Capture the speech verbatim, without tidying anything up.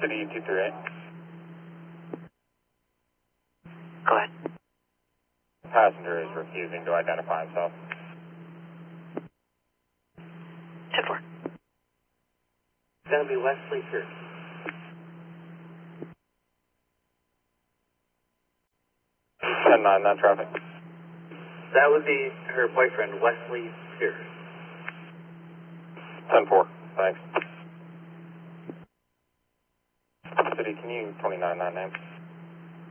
City two three eight. Go ahead. Passenger is refusing to identify himself. ten four. It's going to be Wesley Pierce. ten nine, that traffic. That would be her boyfriend, Wesley Pierce. ten four, thanks. City, can you twenty-nine that name?